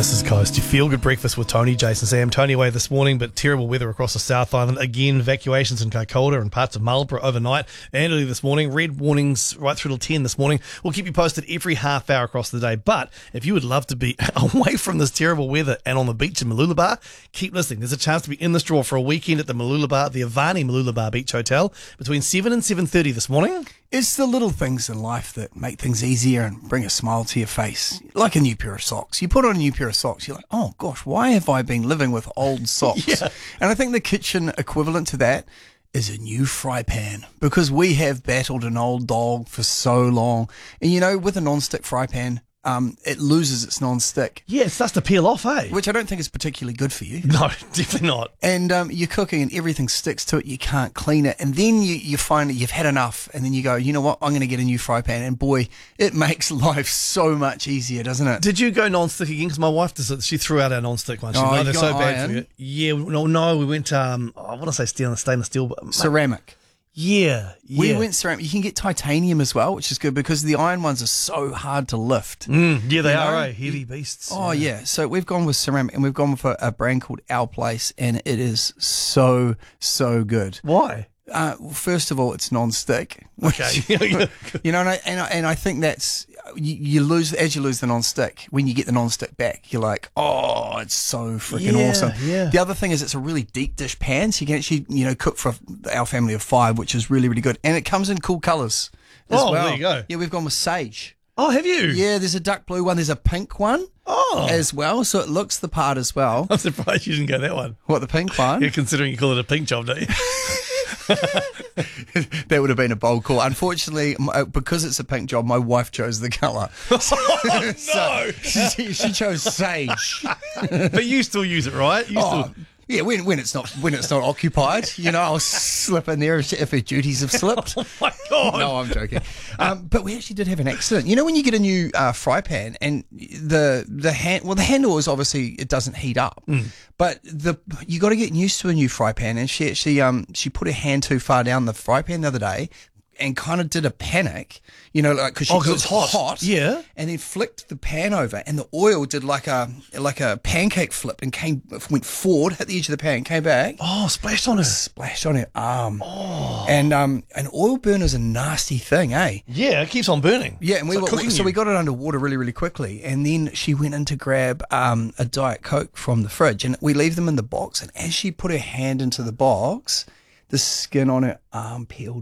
This is Coast. Your feel-good breakfast with Tony, Jason, Sam. Tony away this morning, but terrible weather across the South Island. Again, evacuations in Kaikoura and parts of Marlborough overnight and early this morning. Red warnings right through till 10 this morning. We'll keep you posted every half hour across the day. But if you would love to be away from this terrible weather and on the beach in Mooloolaba, keep listening. There's a chance to be in this draw for a weekend at the Mooloolaba, the Avani Mooloolaba Beach Hotel between 7 and 7:30 this morning. It's the little things in life that make things easier and bring a smile to your face. Like a new pair of socks. You put on a new pair of socks, you're like, oh gosh, why have I been living with old socks? Yeah. And I think the kitchen equivalent to that is a new fry pan, because we have battled an old dog for so long. And you know, with a non-stick fry pan, it loses its non-stick. Yeah, it starts to peel off, eh? Which I don't think is particularly good for you. No, definitely not. And you're cooking and everything sticks to it. You can't clean it. And then you find that you've had enough. And then you go, you know what? I'm going to get a new fry pan. And boy, it makes life so much easier, doesn't it? Did you go non-stick again? Because my wife does it. She threw out our non-stick one. She Oh, they're you so got bad iron? for you. Yeah, no, we went, I want to say stainless steel. But Ceramic. Yeah. We went ceramic. You can get titanium as well, which is good because the iron ones are so hard to lift. Yeah, they You are, know? eh? Heavy beasts. Oh, yeah. So we've gone with ceramic and we've gone with a brand called Our Place, and it is so, so good. Why? First of all, it's non-stick. Okay. You know, and I think that's, you lose the non-stick. When you get the non-stick back, you're like, oh, it's so freaking awesome. Yeah. The other thing is it's a really deep dish pan, so you can actually, you know, cook for our family of 5, which is really, really good. And it comes in cool colours as well. There you go. Yeah, we've gone with sage. Oh, have you? Yeah, there's a duck blue one. There's a pink one as well, so it looks the part as well. I'm surprised you didn't go that one. What, the pink one? Yeah, considering you call it a pink job, don't you? That would have been a bold call. Unfortunately, because it's a pink job, my wife chose the colour. Oh, no. She chose sage. But you still use it, right? You still... Yeah, when it's not occupied, you know, I'll slip in there if her duties have slipped. Oh, my God. No, I'm joking. But we actually did have an accident. You know, when you get a new fry pan and the handle is obviously, it doesn't heat up, but you got to get used to a new fry pan. And she actually she put her hand too far down the fry pan the other day and kind of did a panic, you know, like because it's hot. Yeah. and then flicked the pan over, and the oil did like a pancake flip and went forward, hit the edge of the pan, came back. Oh, splashed on her. Splashed on her arm. Oh. And an oil burner is a nasty thing, eh? Yeah, it keeps on burning. Yeah, and we got it under water really, really quickly, and then she went in to grab a Diet Coke from the fridge, and we leave them in the box, and as she put her hand into the box, the skin on her arm peeled